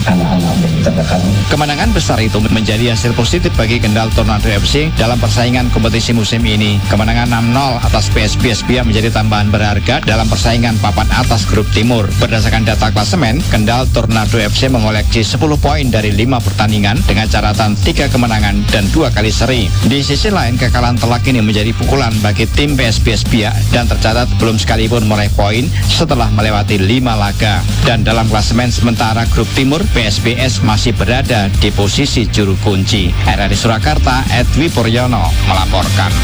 anak-anak bertekan. Kemenangan besar itu menjadi hasil positif bagi Kendal Tornado FC dalam persaingan kompetisi musim ini. Kemenangan 6-0 atas PSBS Biak menjadi tambahan berharga dalam persaingan papan atas grup timur. Berdasarkan data klasemen, Kendal Tornado FC mengoleksi 10 poin dari 5 pertandingan dengan catatan 3 kemenangan dan 2 kali seri. Di sisi lain, kekalahan telak ini menjadi pukulan bagi tim PSBS Biak dan tercatat belum sekalipun meraih poin setelah melewati 5 laga. Dan dalam klasemen sementara grup timur, PSBS masih berada di posisi juru kunci. RRI Surakarta, Edwi Puryono melaporkan.